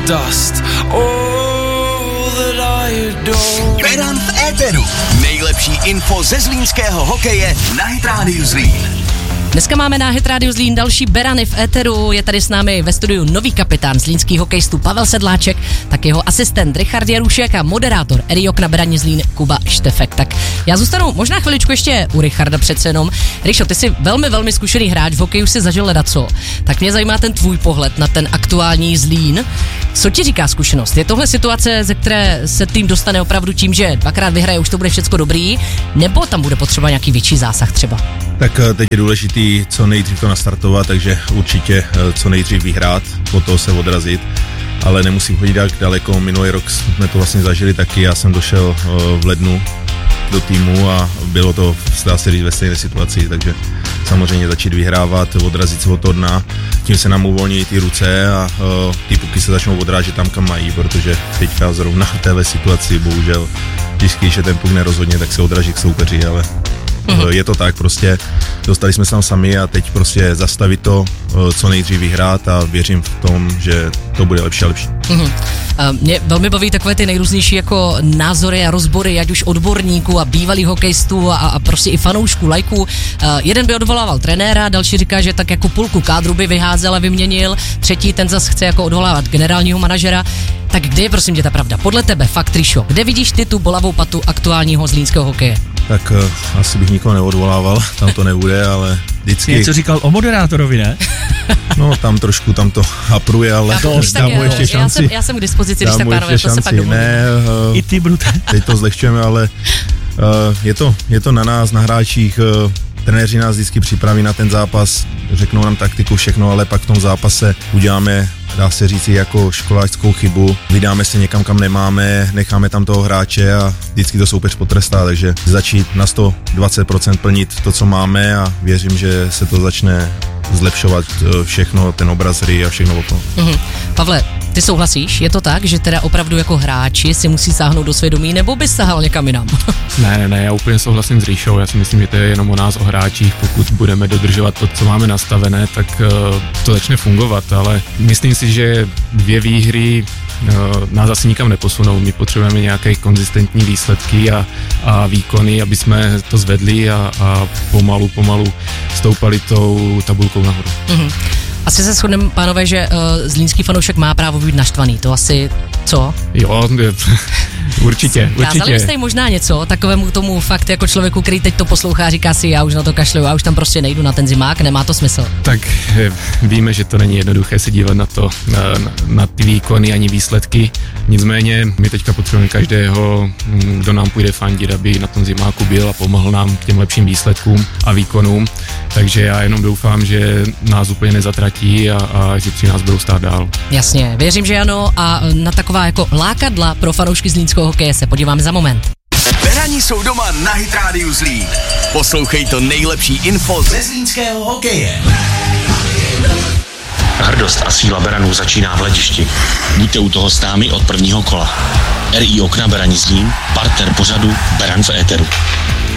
dust. All that I adore. Beran v éteru. Nejlepší info ze zlínského hokeje na Hit Radio Zlín. Dneska máme na Hit Radio Zlín další Berany v éteru. Je tady s námi ve studiu nový kapitán zlínských hokejistů Pavel Sedláček, tak jeho asistent Richard Jarušek a moderátor Eriok na Beraně Zlín Kuba Štefek. Tak já zůstanu možná chviličku ještě u Richarda přece jenom. Rišo, ty jsi velmi zkušený hráč, v hokeji už si zažil ledaco. Tak mě zajímá ten tvůj pohled na ten aktuální Zlín. Co ti říká zkušenost? Je tohle situace, ze které se tým dostane opravdu tím, že dvakrát vyhraje, už to bude všecko dobrý, nebo tam bude potřeba nějaký větší zásah třeba? Tak teď je důležitý co nejdřív to nastartovat, takže určitě co nejdřív vyhrát, od toho se odrazit, ale nemusím chodit daleko. Minulý rok jsme to vlastně zažili taky, já jsem došel v lednu do týmu a bylo to, dá se říct, ve stejné situaci, takže samozřejmě začít vyhrávat, odrazit se od toho dna, tím se nám uvolní ty ruce a ty puky se začnou odrážet tam, kam mají, protože teďka zrovna v téhle situaci bohužel, když je ten puk nerozhodně, tak se odráží k soupeři, ale je to tak, prostě dostali jsme se tam sami a teď prostě zastavit to, co nejdřív vyhrát a věřím v tom, že to bude lepší a lepší. Mě velmi baví takové ty nejrůznější jako názory a rozbory, ať už odborníků a bývalých hokejistů a prostě i fanoušků, lajků. Jeden by odvolával trenéra, další říká, že tak jako půlku kádru by vyházel a vyměnil, třetí ten zas chce jako odvolávat generálního manažera. Tak kde je prosím tě ta pravda? Podle tebe, fakt Rišo, kde vidíš ty tu bolavou patu aktuálního zlínského hokeje? Tak asi bych nikoho neodvolával, tam to nebude, ale vždycky... Něco říkal o moderátorovi, ne? No, tam trošku, tam to hapruje, ale dám mu ještě šanci. Já jsem k dispozici, když se pánové, to se pak domluví. I ty, Brute. Teď to zlehčujeme, ale je to na nás, na hráčích. Trenéři nás vždycky připraví na ten zápas, řeknou nám taktiku, všechno, ale pak v tom zápase uděláme, dá se říct, jako školářskou chybu, vydáme se někam, kam nemáme, necháme tam toho hráče a vždycky to soupeř potrestá, takže začít na 120% plnit to, co máme a věřím, že se to začne zlepšovat všechno, ten obraz hry a všechno okolo. Pavle, ty souhlasíš? Je to tak, že teda opravdu jako hráči si musí sáhnout do svědomí, nebo bys sahal někam jinam? Ne, já úplně souhlasím s Ríšou, já si myslím, že to je jenom o nás, o hráčích, pokud budeme dodržovat to, co máme nastavené, tak to začne fungovat, ale myslím si, že 2 výhry nás asi nikam neposunou, my potřebujeme nějaké konzistentní výsledky a výkony, aby jsme to zvedli a pomalu stoupali tou tabulkou nahoru. Asi se shodneme, pánové, že zlínský fanoušek má právo být naštvaný, to asi co? Jo, určitě. Kázali byste jim možná něco takovému tomu fakt jako člověku, který teď to poslouchá, říká si, já už na to kašlu, já už tam prostě nejdu na ten zimák, nemá to smysl. Tak víme, že to není jednoduché se dívat na to, na ty výkony ani výsledky, nicméně my teďka potřebujeme každého, kdo nám půjde fandit, aby na tom zimáku byl a pomohl nám k těm lepším výsledkům a výkonům, takže já jenom doufám, že nás úplně nezatratí a že při nás budou stát dál. Jasně, věřím, že ano a na taková jako lákadla pro fanoušky zlínského hokeje se podíváme za moment. Berani jsou doma na Hit Radio Zlín. Poslouchej to nejlepší info ze zlínského hokeje. Hrdost a síla Beranů začíná v hledišti. Buďte u toho s námi od prvního kola. RI Okna Berani Zlín, partner pořadu Beran v éteru.